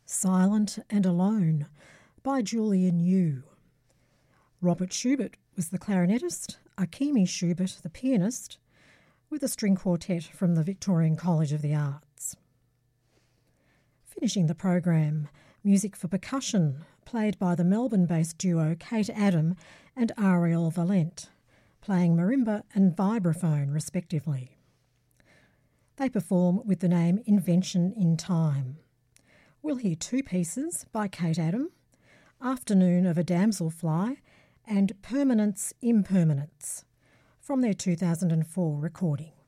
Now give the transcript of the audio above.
Silent and Alone by Julian Yu. Robert Schubert was the clarinetist, Akimi Schubert the pianist, with a string quartet from the Victorian College of the Arts. Finishing the program, music for percussion, played by the Melbourne-based duo Kate Adam and Ariel Valent, playing marimba and vibraphone respectively. They perform with the name Invention in Time. We'll hear two pieces by Kate Adam, Afternoon of a Damselfly and Permanence Impermanence, from their 2004 recording.